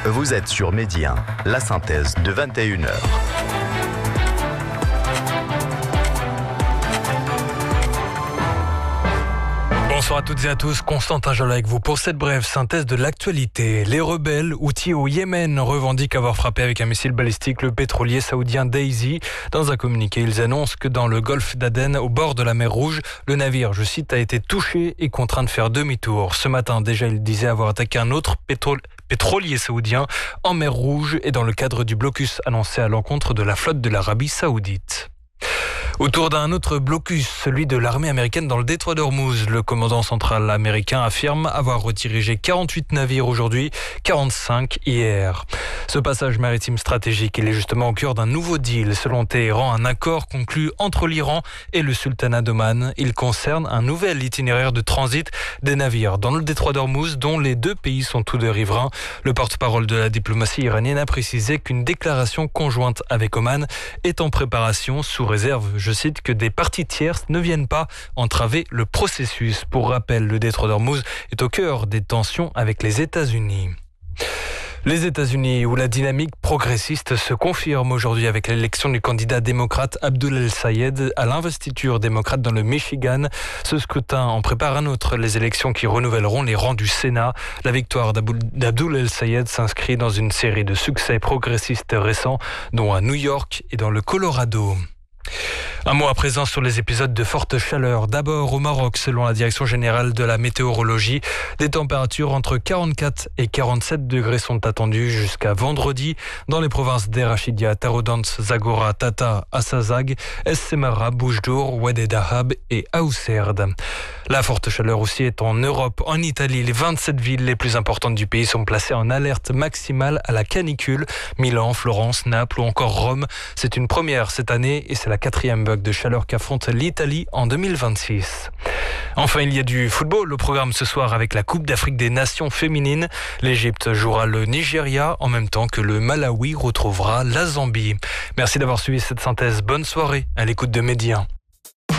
Vous êtes sur Midi 1, la synthèse de 21h. Bonsoir à toutes et à tous, Constantin Joly avec vous pour cette brève synthèse de l'actualité. Les rebelles houthis au Yémen revendiquent avoir frappé avec un missile balistique le pétrolier saoudien Daisy. Dans un communiqué, ils annoncent que dans le golfe d'Aden, au bord de la mer Rouge, le navire, je cite, a été touché et contraint de faire demi-tour. Ce matin, déjà, il disait avoir attaqué un autre pétrolier saoudien en mer Rouge et dans le cadre du blocus annoncé à l'encontre de la flotte de l'Arabie saoudite. Autour d'un autre blocus, celui de l'armée américaine dans le détroit d'Ormuz, le commandant central américain affirme avoir redirigé 48 navires aujourd'hui, 45 hier. Ce passage maritime stratégique, il est justement au cœur d'un nouveau deal. Selon Téhéran, un accord conclu entre l'Iran et le sultanat d'Oman. Il concerne un nouvel itinéraire de transit des navires dans le détroit d'Ormuz, dont les deux pays sont tous deux riverains. Le porte-parole de la diplomatie iranienne a précisé qu'une déclaration conjointe avec Oman est en préparation sous réserve, je cite, que des parties tierces ne viennent pas entraver le processus. Pour rappel, le détroit d'Ormuz est au cœur des tensions avec les États-Unis. Les États-Unis, où la dynamique progressiste se confirme aujourd'hui avec l'élection du candidat démocrate Abdul El-Sayed à l'investiture démocrate dans le Michigan. Ce scrutin en prépare un autre, les élections qui renouvelleront les rangs du Sénat. La victoire d'Abdul El-Sayed s'inscrit dans une série de succès progressistes récents, dont à New York et dans le Colorado. Un mot à présent sur les épisodes de forte chaleur. D'abord au Maroc, selon la Direction générale de la météorologie, des températures entre 44 et 47 degrés sont attendues jusqu'à vendredi dans les provinces d'Erachidia, Taroudant, Zagora, Tata, Assazag, Es Semara, Boujdour, Oued Dahab et Aousserd. La forte chaleur aussi est en Europe. En Italie, les 27 villes les plus importantes du pays sont placées en alerte maximale à la canicule. Milan, Florence, Naples ou encore Rome. C'est une première cette année et c'est la 4e vague de chaleur qu'affronte l'Italie en 2026. Enfin, il y a du football au programme ce soir avec la Coupe d'Afrique des Nations féminines. L'Égypte jouera le Nigeria en même temps que le Malawi retrouvera la Zambie. Merci d'avoir suivi cette synthèse. Bonne soirée à l'écoute de Midi 1.